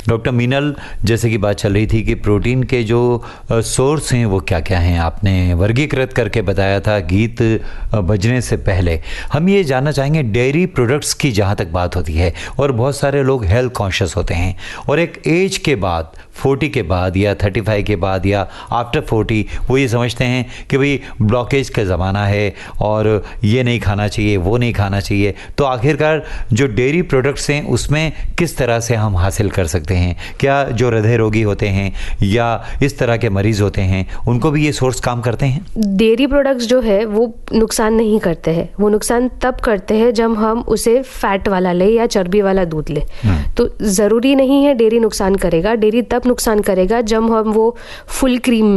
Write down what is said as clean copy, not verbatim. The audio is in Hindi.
डॉक्टर मीनल, जैसे कि बात चल रही थी कि प्रोटीन के जो सोर्स हैं वो क्या क्या हैं, आपने वर्गीकृत करके बताया था गीत बजने से पहले। हम ये जानना चाहेंगे डेयरी प्रोडक्ट्स की जहाँ तक बात होती है, और बहुत सारे लोग हेल्थ कॉन्शियस होते हैं और एक एज के बाद 40 के बाद या 35 के बाद या आफ्टर 40 वो ये समझते हैं कि भाई ब्लॉकेज का ज़माना है और ये नहीं खाना चाहिए, वो नहीं खाना चाहिए। तो आखिरकार जो डेयरी प्रोडक्ट्स हैं उसमें किस तरह से हम हासिल कर सकते हैं? क्या जो हृदय रोगी होते हैं या इस तरह के मरीज़ होते हैं उनको भी ये सोर्स काम करते हैं? डेयरी प्रोडक्ट्स जो है वो नुकसान नहीं करते हैं। वो नुकसान तब करते हैं जब हम उसे फैट वाला ले या चर्बी वाला दूध ले। तो ज़रूरी नहीं है डेयरी नुकसान करेगा। डेयरी तब नुकसान करेगा जब हम वो फुल क्रीम